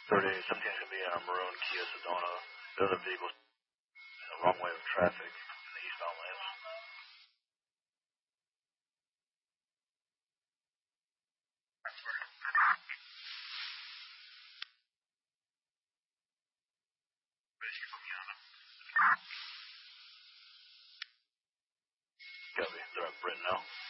3817 is going to be in a maroon Kia Sedona. The other vehicle's in the wrong way of traffic in the eastbound lanes. Copy. They're at Britton now.